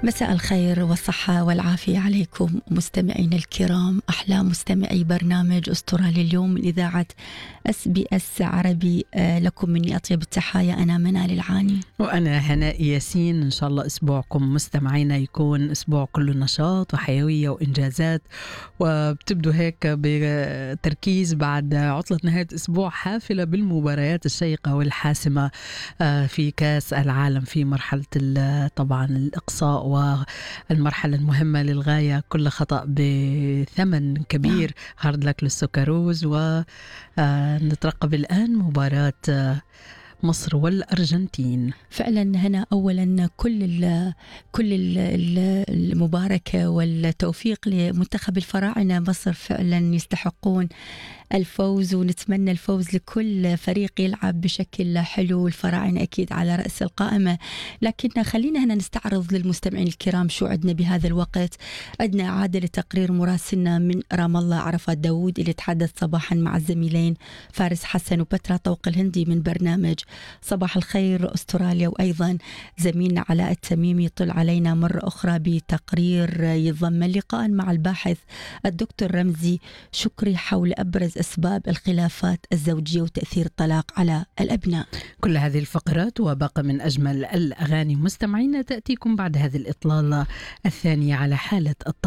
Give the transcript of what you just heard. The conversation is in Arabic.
مساء الخير والصحة والعافية عليكم مستمعين الكرام، أحلى مستمعي برنامج أسترالي اليوم من إذاعة SBS عربي. لكم مني أطيب التحايا. أنا منال العاني وأنا هناء ياسين. إن شاء الله أسبوعكم مستمعينا يكون أسبوع كله نشاط وحيوية وإنجازات، وبتبدو هيك بتركيز بعد عطلة نهاية أسبوع حافلة بالمباريات الشيقة والحاسمة في كأس العالم في مرحلة طبعا الإقصاء والمرحلة المهمة للغاية. كل خطأ بثمن كبير. هارد لك للسوكروز. ونترقب الآن مباراة مصر والأرجنتين. فعلا هنا أولا كل المباركة والتوفيق لمنتخب الفراعنة. مصر فعلا يستحقون الفوز، ونتمنى الفوز لكل فريق يلعب بشكل حلو. الفراعنة أكيد على رأس القائمة، لكن خلينا هنا نستعرض للمستمعين الكرام شو عندنا بهذا الوقت. عندنا إعادة لتقرير مراسلنا من رام الله عرفات داود اللي تحدث صباحا مع الزميلين فارس حسن وبترا طوق الهندي من برنامج صباح الخير أستراليا، وأيضا زميلنا علاء التميمي يطل علينا مرة أخرى بتقرير يتضمن لقاء مع الباحث الدكتور رمزي شكري حول أبرز أسباب الخلافات الزوجية وتأثير الطلاق على الأبناء. كل هذه الفقرات وباقي من أجمل الأغاني مستمعينا تأتيكم بعد هذه الإطلالة الثانية على حالة الطلاق.